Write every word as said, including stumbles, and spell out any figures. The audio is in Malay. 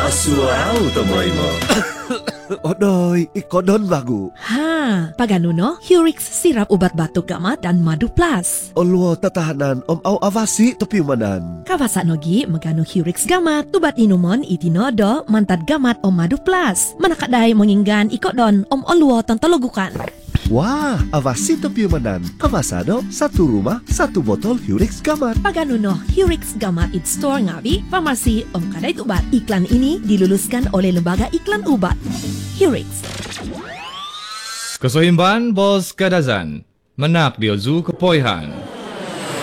Asuau tomoy mo. Odoy, ikodon bagu. Ha, pagano no? Hurix sirap ubat batuk gamat dan madu plus. Olwo tatahanan om au avasi topiumanan. Kawasa nogi magano Hurix gamat, ubat inumon itinodo mantad gamat om madu plus. Manakaday menginggan ikodon om olwo tantologukan. Wah, avasi topiumanan. Kawasado, satu rumah, satu botol Hurix gamat. Pagano no, Hurix gamat it store ngabi, farmasi om kadait ubat. Iklan ini diluluskan oleh Lembaga Iklan Ubat. Hurix. Kesohimban Bos Kadazan, Menak Diozu Kepoihan.